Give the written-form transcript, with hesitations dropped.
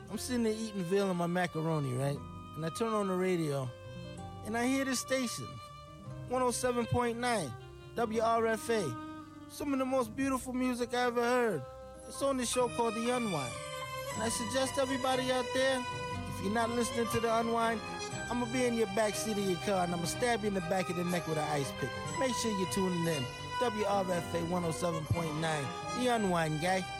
I'm sitting there eating veal and my macaroni, right? And I turn on the radio, and I hear this station, 107.9, WRFA. Some of the most beautiful music I ever heard. It's on this show called The Unwind. And I suggest everybody out there, if you're not listening to The Unwind, I'm gonna be in your backseat of your car and I'm gonna stab you in the back of the neck with an ice pick. Make sure you're tuning in. WRFA 107.9, The Unwind, guy.